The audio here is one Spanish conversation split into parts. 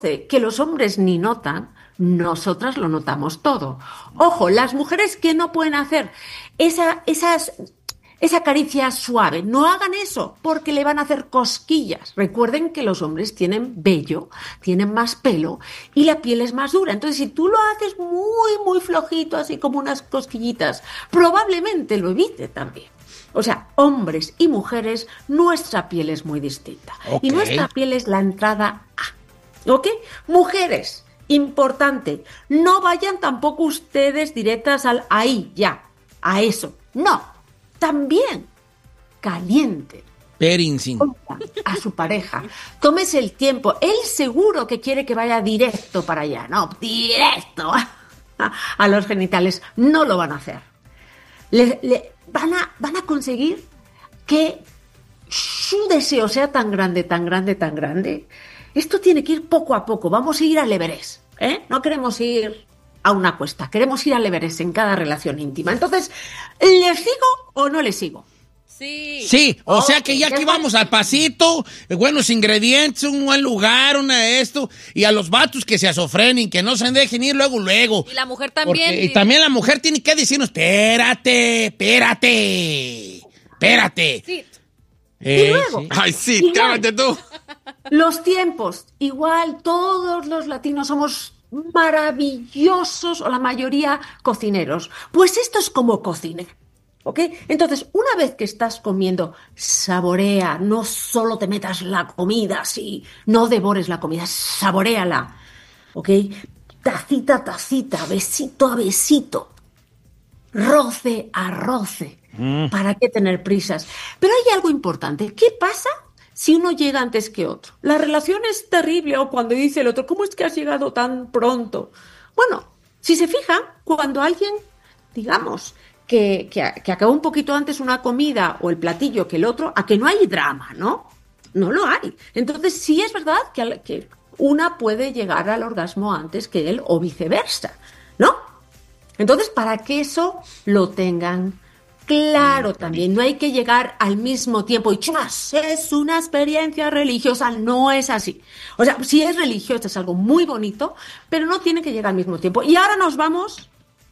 que los hombres ni notan, nosotras lo notamos todo. Ojo, las mujeres que no pueden hacer esa caricia suave, no hagan eso porque le van a hacer cosquillas. Recuerden que los hombres tienen vello, tienen más pelo y la piel es más dura. Entonces, si tú lo haces muy, muy flojito, así como unas cosquillitas, probablemente lo evite también. O sea, hombres y mujeres, nuestra piel es muy distinta. Okay. Y nuestra piel es la entrada A. ¿Ok? Mujeres, importante, no vayan tampoco ustedes directas al ahí, ya, a eso. No, también caliente. Perincin. A su pareja. Tómese el tiempo. Él seguro que quiere que vaya directo para allá. No, directo a los genitales. No lo van a hacer. Van a conseguir que su deseo sea tan grande, tan grande, tan grande. Esto tiene que ir poco a poco. Vamos a ir al Everest, ¿eh? No queremos ir a una cuesta. Queremos ir al Everest en cada relación íntima. Entonces, ¿le sigo o no le sigo? Sí, o sea que ya aquí vamos al pasito, buenos ingredientes, un buen lugar, esto, y a los vatos que se azofrenen, que no se dejen ir luego. Y la mujer también. Y también la mujer tiene que decirnos, espérate. Sí. Y luego, sí. Ay, sí, cállate tú. Los tiempos, igual todos los latinos somos maravillosos, o la mayoría cocineros. Pues esto es como cocinar. ¿Ok? Entonces, una vez que estás comiendo, saborea, no solo te metas la comida, sí, no devores la comida, saboréala, ¿ok? Tacita a tacita, besito a besito, roce a roce. ¿Para qué tener prisas? Pero hay algo importante. ¿Qué pasa si uno llega antes que otro? La relación es terrible, o cuando dice el otro, ¿cómo es que has llegado tan pronto? Bueno, si se fijan, cuando alguien, digamos, que acabó un poquito antes una comida o el platillo que el otro, a que no hay drama, ¿no? No lo hay. Entonces, sí es verdad que una puede llegar al orgasmo antes que él o viceversa, ¿no? Entonces, para que eso lo tengan claro también, no hay que llegar al mismo tiempo y ¡chas! Es una experiencia religiosa, no es así. O sea, sí es religiosa, es algo muy bonito, pero no tiene que llegar al mismo tiempo. Y ahora nos vamos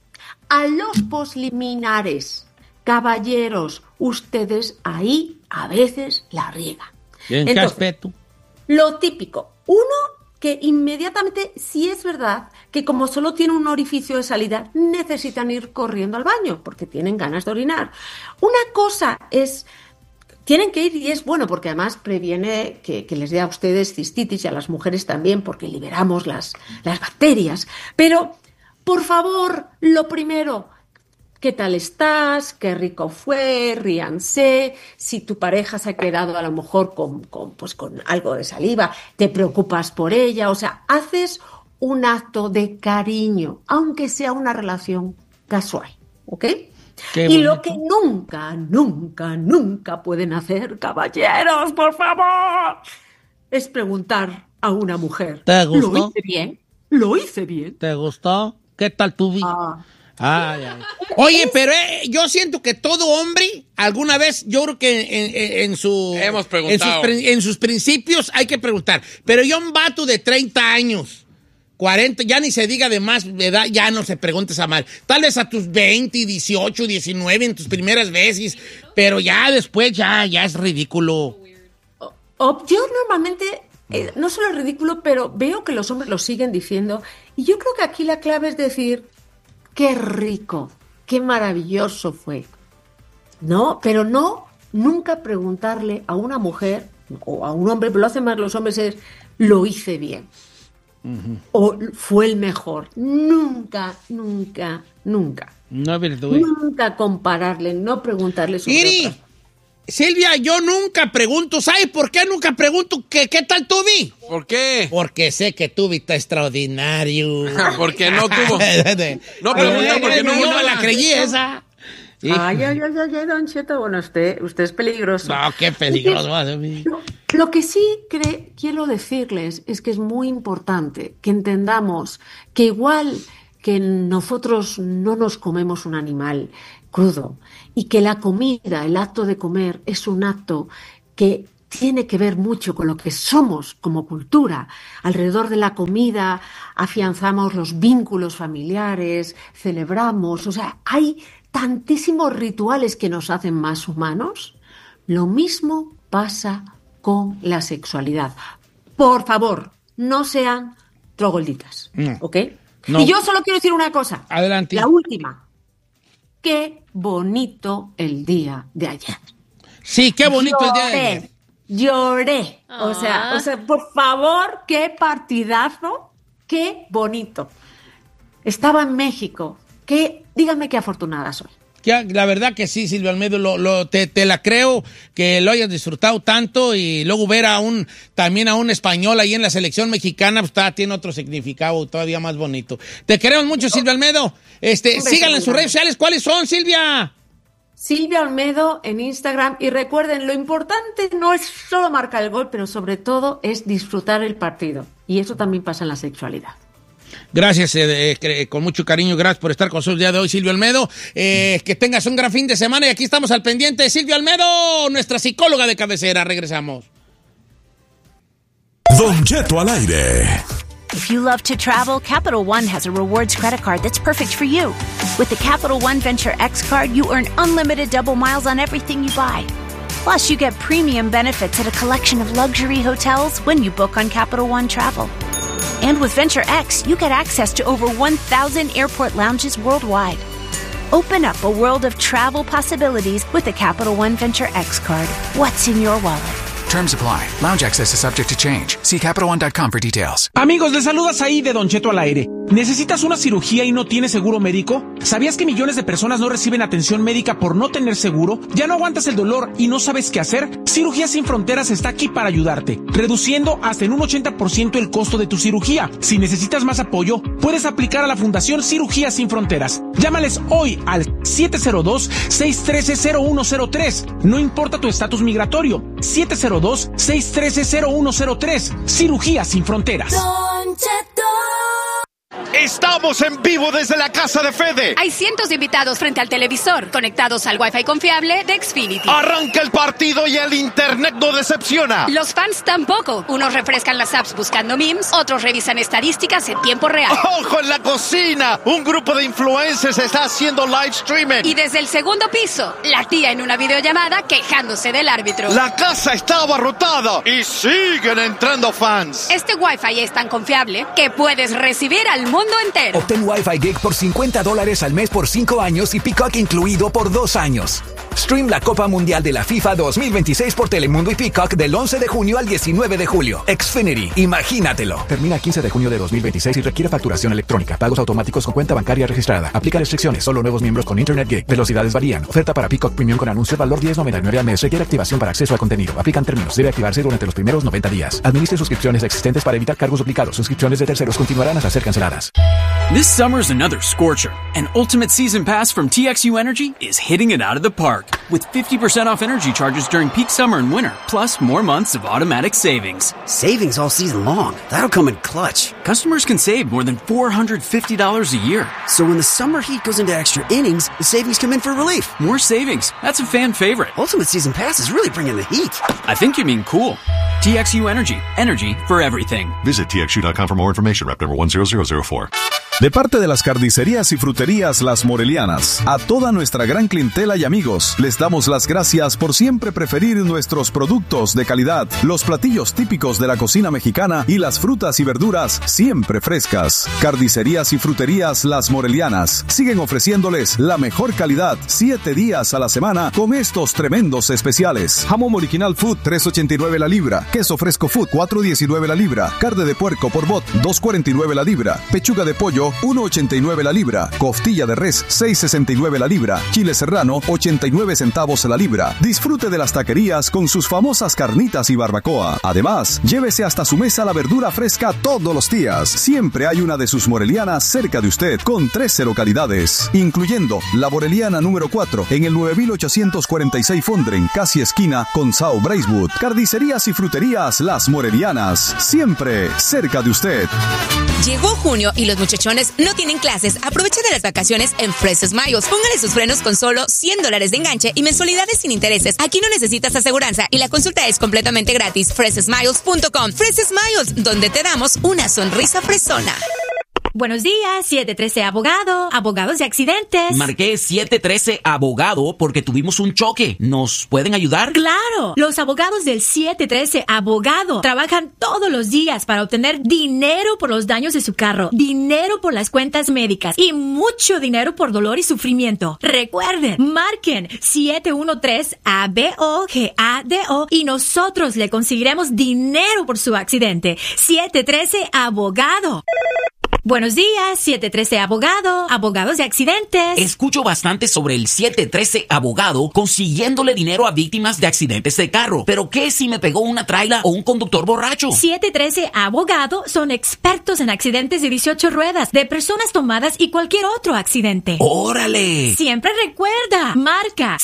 a los posliminares. Caballeros, ustedes ahí a veces la riegan. ¿En qué aspecto? Lo típico. Uno, que inmediatamente, sí es verdad que como solo tiene un orificio de salida, necesitan ir corriendo al baño porque tienen ganas de orinar. Una cosa es, tienen que ir y es bueno porque además previene que les dé a ustedes cistitis y a las mujeres también porque liberamos las bacterias. Pero por favor, lo primero, ¿qué tal estás? ¿Qué rico fue? Ríanse. Si tu pareja se ha quedado a lo mejor con algo de saliva, te preocupas por ella. O sea, haces un acto de cariño, aunque sea una relación casual, ¿ok? Y lo que nunca, nunca, nunca pueden hacer, caballeros, por favor, es preguntar a una mujer. ¿Te gustó? ¿Lo hice bien? ¿Lo hice bien? ¿Te gustó? ¿Qué tal tu vida? Ay. Oye, pero yo siento que todo hombre, alguna vez, yo creo que hemos preguntado. En sus principios hay que preguntar. Pero yo un vato de 30 años, 40, ya ni se diga de más edad, ya no se pregunta esa mal. Tal vez a tus 20, 18, 19, en tus primeras veces, pero ya después ya es ridículo. Yo normalmente, no solo es ridículo, pero veo que los hombres lo siguen diciendo. Y yo creo que aquí la clave es decir, qué rico, qué maravilloso fue. No, pero no, nunca preguntarle a una mujer o a un hombre, pero lo hacen más los hombres, es, lo hice bien. O fue el mejor. Nunca, nunca, nunca. No, verdad. Nunca compararle, no preguntarle sobre otras. Silvia, yo nunca pregunto, ¿sabes por qué nunca pregunto qué tal tuve? ¿Por qué? Porque sé que tuve está extraordinario. Porque no tuvo. No pregunta porque no me la creí esa. Ay, don Cheto, bueno, usted es peligroso. No, qué peligroso. Lo que sí quiero decirles es que es muy importante que entendamos que igual que nosotros no nos comemos un animal crudo y que la comida, el acto de comer, es un acto que tiene que ver mucho con lo que somos como cultura. Alrededor de la comida afianzamos los vínculos familiares, celebramos, o sea, hay tantísimos rituales que nos hacen más humanos. Lo mismo pasa con la sexualidad. Por favor, no sean trogolditas, ¿ok? No. Y yo solo quiero decir una cosa. Adelante. La última. Qué bonito el día de ayer. Sí, qué bonito el día de ayer. Lloré. O sea, por favor, qué partidazo, qué bonito. Estaba en México. Dígame qué afortunada soy. La verdad que sí, Silvia Olmedo, te la creo que lo hayas disfrutado tanto, y luego ver también a un español ahí en la selección mexicana, pues tiene otro significado todavía más bonito. Te queremos mucho, Silvia Olmedo. Síganla en sus redes sociales. ¿Cuáles son, Silvia? Silvia Olmedo en Instagram. Y recuerden, lo importante no es solo marcar el gol, pero sobre todo es disfrutar el partido. Y eso también pasa en la sexualidad. Gracias, con mucho cariño, gracias por estar con nosotros el día de hoy, Silvia Olmedo. Que tengas un gran fin de semana, y aquí estamos al pendiente de Silvia Olmedo, nuestra psicóloga de cabecera. Regresamos. Don Cheto al aire. If you love to travel, Capital One has a rewards credit card that's perfect for you. With the Capital One Venture X card, you earn unlimited double miles on everything you buy. Plus, you get premium benefits at a collection of luxury hotels when you book on Capital One Travel. And with Venture X, you get access to over 1,000 airport lounges worldwide. Open up a world of travel possibilities with the Capital One Venture X card. What's in your wallet? Terms apply. Lounge access is subject to change. See CapitalOne.com for details. Amigos, les saludas ahí de Don Cheto al aire. ¿Necesitas una cirugía y no tienes seguro médico? ¿Sabías que millones de personas no reciben atención médica por no tener seguro? ¿Ya no aguantas el dolor y no sabes qué hacer? Cirugías Sin Fronteras está aquí para ayudarte, reduciendo hasta en un 80% el costo de tu cirugía. Si necesitas más apoyo, puedes aplicar a la Fundación Cirugías Sin Fronteras. Llámales hoy al 702-613-0103. No importa tu estatus migratorio. 702-613-0103. Cirugías Sin Fronteras. Estamos en vivo desde la casa de Fede. Hay cientos de invitados frente al televisor, conectados al Wi-Fi confiable de Xfinity. Arranca el partido y el internet no decepciona. Los fans tampoco. Unos refrescan las apps buscando memes, otros revisan estadísticas en tiempo real. ¡Ojo en la cocina! Un grupo de influencers está haciendo live streaming. Y desde el segundo piso, la tía en una videollamada quejándose del árbitro. La casa está abarrotada y siguen entrando fans. Este Wi-Fi es tan confiable que puedes recibir al mundo entero. Obtén Wi-Fi Gig por $50 al mes por 5 años y Peacock incluido por 2 años. Stream la Copa Mundial de la FIFA 2026 por Telemundo y Peacock del 11 de junio al 19 de julio. Xfinity, imagínatelo. Termina 15 de junio de 2026 y requiere facturación electrónica. Pagos automáticos con cuenta bancaria registrada. Aplica restricciones. Solo nuevos miembros con Internet Gig. Velocidades varían. Oferta para Peacock Premium con anuncio. Valor $10.99 al mes. Requiere activación para acceso al contenido. Aplican términos. Debe activarse durante los primeros 90 días. Administre suscripciones existentes para evitar cargos duplicados. Suscripciones de terceros continuarán hasta ser canceladas. This summer's another scorcher, and Ultimate Season Pass from TXU Energy is hitting it out of the park with 50% off energy charges during peak summer and winter, plus more months of automatic savings. Savings all season long. That'll come in clutch. Customers can save more than $450 a year. So when the summer heat goes into extra innings, the savings come in for relief. More savings. That's a fan favorite. Ultimate Season Pass is really bringing the heat. I think you mean cool. TXU Energy. Energy for everything. Visit TXU.com for more information. Rep number 10004. De parte de las carnicerías y fruterías Las Morelianas, a toda nuestra gran clientela y amigos, les damos las gracias por siempre preferir nuestros productos de calidad, los platillos típicos de la cocina mexicana y las frutas y verduras siempre frescas. Carnicerías y fruterías Las Morelianas siguen ofreciéndoles la mejor calidad 7 días a la semana con estos tremendos especiales. Jamón original Food, $3.89 la libra. Queso fresco Food, $4.19 la libra. Carne de puerco por bot, $2.49 la libra. Pechuga de pollo, $1.89 la libra. Costilla de res, $6.69 la libra. Chile serrano, 89 centavos la libra. Disfrute de las taquerías con sus famosas carnitas y barbacoa. Además, llévese hasta su mesa la verdura fresca todos los días. Siempre hay una de sus morelianas cerca de usted con 13 localidades, incluyendo la Moreliana número 4 en el 9846 Fondren, casi esquina con South Bracewood. Carnicerías y fruterías Las Morelianas, siempre cerca de usted. Llegó junio y los muchachones vacaciones no tienen clases. Aprovecha de las vacaciones en Fresh Smiles. Póngale sus frenos con solo $100 de enganche y mensualidades sin intereses. Aquí no necesitas aseguranza y la consulta es completamente gratis. FreshSmiles.com. Fresh Smiles, donde te damos una sonrisa fresona. Buenos días, 713 Abogado, abogados de accidentes. Marqué 713 Abogado porque tuvimos un choque. ¿Nos pueden ayudar? ¡Claro! Los abogados del 713 Abogado trabajan todos los días para obtener dinero por los daños de su carro, dinero por las cuentas médicas y mucho dinero por dolor y sufrimiento. Recuerden, marquen 713-ABOGADO y nosotros le conseguiremos dinero por su accidente. 713 Abogado. Buenos días, 713 Abogado, abogados de accidentes. Escucho bastante sobre el 713 Abogado consiguiéndole dinero a víctimas de accidentes de carro. ¿Pero qué si me pegó una traila o un conductor borracho? 713 Abogado son expertos en accidentes de 18 ruedas, de personas tomadas y cualquier otro accidente. ¡Órale! Siempre recuerda, marca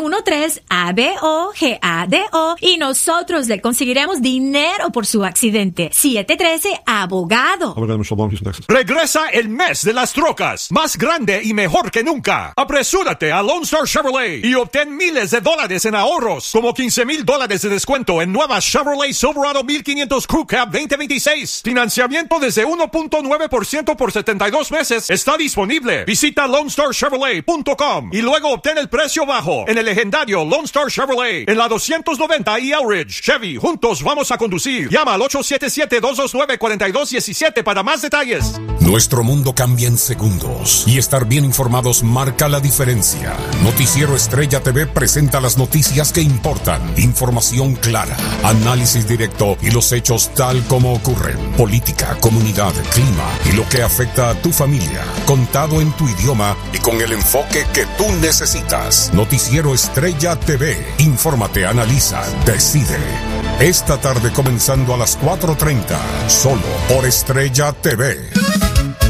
713-ABOGADO y nosotros le conseguiremos dinero por su accidente. 713 Abogado. Regresa el mes de las trocas, más grande y mejor que nunca. Apresúrate a Lone Star Chevrolet y obtén miles de dólares en ahorros, como $15,000 de descuento en nueva Chevrolet Silverado 1500 Crew Cab 2026. Financiamiento desde 1.9% por 72 meses está disponible. Visita LoneStarChevrolet.com y luego obtén el precio bajo en el legendario Lone Star Chevrolet en la 290 y Elridge. Chevy, juntos vamos a conducir. Llama al 877-229-4217 para más detalles. Nuestro mundo cambia en segundos y estar bien informados marca la diferencia. Noticiero Estrella TV presenta las noticias que importan, información clara, análisis directo y los hechos tal como ocurren. Política, comunidad, clima y lo que afecta a tu familia, contado en tu idioma y con el enfoque que tú necesitas. Noticiero Estrella TV. Infórmate, analiza, decide. Esta tarde comenzando a las 4:30, solo por Estrella TV.